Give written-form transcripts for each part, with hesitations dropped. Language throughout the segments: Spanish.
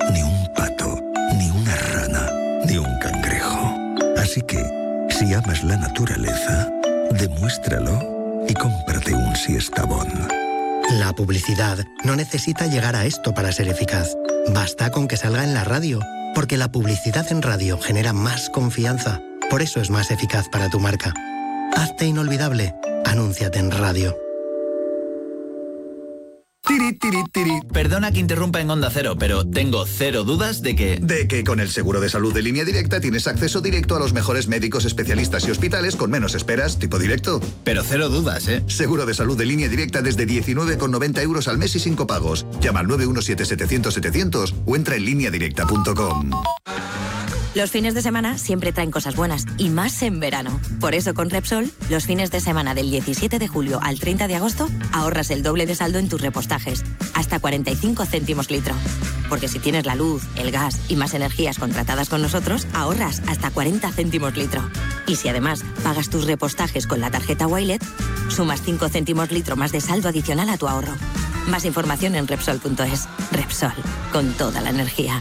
ni un pato, ni una rana, ni un cangrejo. Así que, si amas la naturaleza, demuéstralo y cómprate un Siestabón. La publicidad no necesita llegar a esto para ser eficaz. Basta con que salga en la radio, porque la publicidad en radio genera más confianza. Por eso es más eficaz para tu marca. Hazte inolvidable. Anúnciate en radio. Perdona que interrumpa en Onda Cero, pero tengo cero dudas de que... De que con el seguro de salud de Línea Directa tienes acceso directo a los mejores médicos, especialistas y hospitales con menos esperas, tipo directo. Pero cero dudas, ¿eh? Seguro de salud de Línea Directa desde 19,90 € al mes y sin copagos. Llama al 917-700-700 o entra en lineadirecta.com. Los fines de semana siempre traen cosas buenas, y más en verano. Por eso con Repsol, los fines de semana del 17 de julio al 30 de agosto, ahorras el doble de saldo en tus repostajes, hasta 45 céntimos litro. Porque si tienes la luz, el gas y más energías contratadas con nosotros, ahorras hasta 40 céntimos litro. Y si además pagas tus repostajes con la tarjeta Wilet, sumas 5 céntimos litro más de saldo adicional a tu ahorro. Más información en Repsol.es. Repsol, con toda la energía.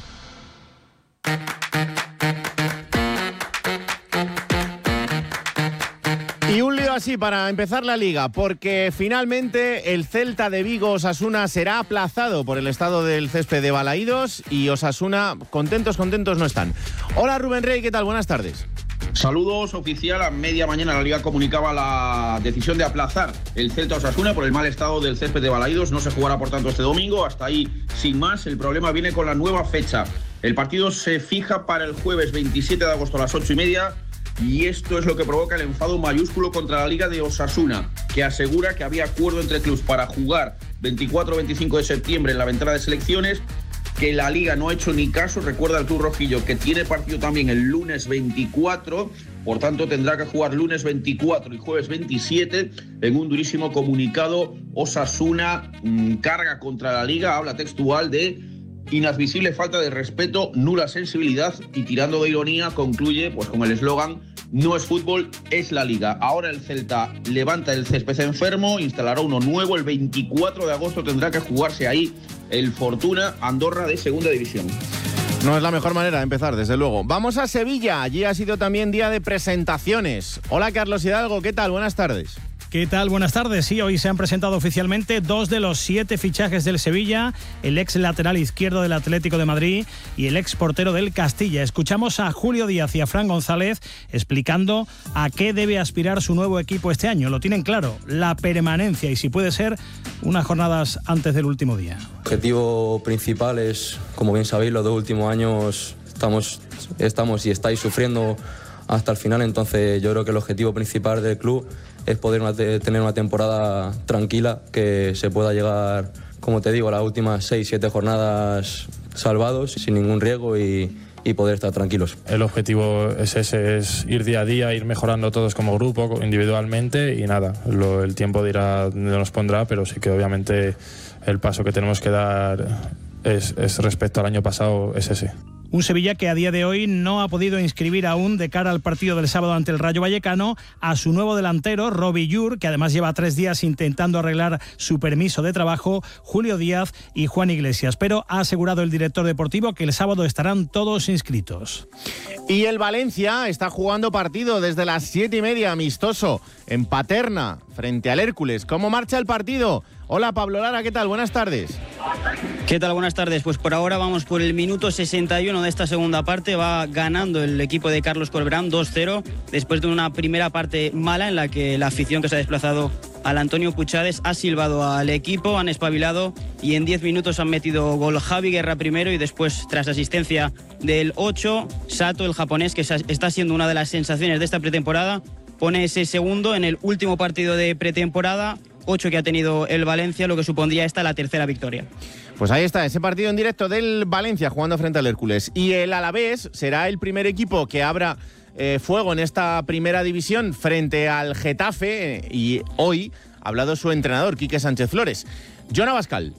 Y un lío así para empezar la Liga, porque finalmente el Celta de Vigo Osasuna será aplazado por el estado del césped de Balaídos y Osasuna contentos no están. Hola Rubén Rey, ¿qué tal? Buenas tardes. Saludos, oficial. A media mañana la Liga comunicaba la decisión de aplazar el Celta Osasuna por el mal estado del césped de Balaídos. No se jugará por tanto este domingo, hasta ahí sin más. El problema viene con la nueva fecha. El partido se fija para el jueves 27 de agosto a las 8:30. Y esto es lo que provoca el enfado mayúsculo contra la Liga de Osasuna, que asegura que había acuerdo entre clubes para jugar 24-25 de septiembre en la ventana de selecciones, que la Liga no ha hecho ni caso. Recuerda el club rojillo que tiene partido también el lunes 24, por tanto tendrá que jugar lunes 24 y jueves 27. En un durísimo comunicado, Osasuna carga contra la Liga, habla textual de inadmisible falta de respeto, nula sensibilidad, y tirando de ironía concluye pues con el eslogan: no es fútbol, es la Liga. Ahora el Celta levanta el césped enfermo, instalará uno nuevo. El 24 de agosto tendrá que jugarse ahí el Fortuna Andorra de Segunda División. No es la mejor manera de empezar, desde luego. Vamos a Sevilla, allí ha sido también día de presentaciones. Hola Carlos Hidalgo, ¿qué tal? Buenas tardes. ¿Qué tal? Buenas tardes. Sí, hoy se han presentado oficialmente 2 de los 7 fichajes del Sevilla, el ex lateral izquierdo del Atlético de Madrid y el ex portero del Castilla. Escuchamos a Julio Díaz y a Fran González explicando a qué debe aspirar su nuevo equipo este año. Lo tienen claro, la permanencia, y si puede ser, unas jornadas antes del último día. El objetivo principal es, como bien sabéis, los 2 últimos años estamos y estáis sufriendo hasta el final. Entonces yo creo que el objetivo principal del club es poder tener una temporada tranquila, que se pueda llegar, como te digo, a las últimas 6-7 jornadas salvados, sin ningún riesgo y poder estar tranquilos. El objetivo es ese, es ir día a día, ir mejorando todos como grupo, individualmente, y nada, el tiempo dirá dónde nos pondrá, pero sí que obviamente el paso que tenemos que dar es respecto al año pasado, es ese. Un Sevilla que a día de hoy no ha podido inscribir aún, de cara al partido del sábado ante el Rayo Vallecano, a su nuevo delantero, Robbie Llur, que además lleva 3 días intentando arreglar su permiso de trabajo, Julio Díaz y Juan Iglesias. Pero ha asegurado el director deportivo que el sábado estarán todos inscritos. Y el Valencia está jugando partido desde las 7:30, amistoso, en Paterna, frente al Hércules. ¿Cómo marcha el partido? Hola Pablo Lara, ¿qué tal? Buenas tardes. ¿Qué tal? Buenas tardes. Pues por ahora vamos por el minuto 61 de esta segunda parte. Va ganando el equipo de Carlos Corberán 2-0, después de una primera parte mala en la que la afición que se ha desplazado al Antonio Puchades ha silbado al equipo, han espabilado y en 10 minutos han metido gol Javi Guerra primero, y después, tras asistencia del 8, Sato, el japonés, que está siendo una de las sensaciones de esta pretemporada, pone ese segundo en el último partido de pretemporada. 8 que ha tenido el Valencia, lo que supondría esta la tercera victoria. Pues ahí está, ese partido en directo del Valencia jugando frente al Hércules. Y el Alavés será el primer equipo que abra fuego en esta primera división frente al Getafe, y hoy ha hablado su entrenador, Quique Sánchez Flores. Jon Abascal.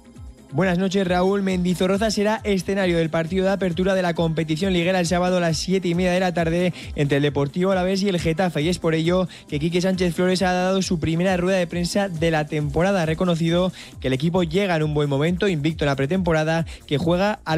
Buenas noches, Raúl. Mendizorroza será escenario del partido de apertura de la competición liguera el sábado a las 7:30 de la tarde entre el Deportivo Alavés y el Getafe, y es por ello que Quique Sánchez Flores ha dado su primera rueda de prensa de la temporada. Ha reconocido que el equipo llega en un buen momento, invicto en la pretemporada, que juega a